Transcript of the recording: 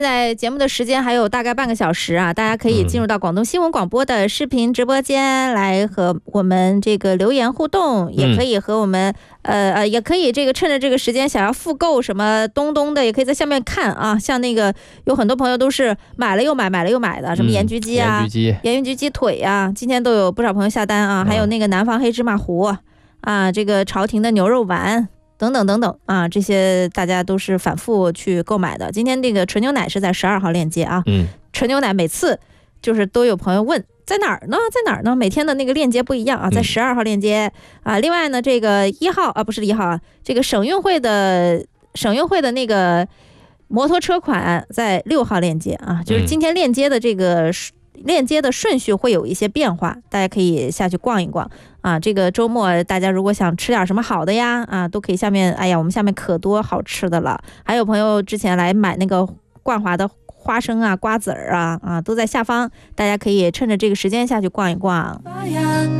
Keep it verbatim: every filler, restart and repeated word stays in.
在节目的时间还有大概半个小时啊，大家可以进入到广东新闻广播的视频直播间来和我们这个留言互动，嗯、也可以和我们呃呃，也可以这个趁着这个时间想要复购什么东东的，也可以在下面看啊。像那个有很多朋友都是买了又买，买了又买的，什么盐焗鸡啊、盐焗鸡腿啊，今天都有不少朋友下单啊。还有那个南方黑芝麻糊啊，这个朝廷的牛肉丸。等等等等啊，这些大家都是反复去购买的。今天这个纯牛奶是在十二号链接啊，嗯，纯牛奶每次就是都有朋友问在哪儿呢？在哪儿呢？每天的那个链接不一样啊，在十二号链接、嗯、啊。另外呢，这个一号啊，不是一号啊，这个省运会的省运会的那个摩托车款在六号链接啊，就是今天链接的这个。嗯链接的顺序会有一些变化，大家可以下去逛一逛啊。这个周末大家如果想吃点什么好的呀啊，都可以下面，哎呀，我们下面可多好吃的了。还有朋友之前来买那个冠华的花生啊、瓜子儿啊啊，都在下方，大家可以趁着这个时间下去逛一逛。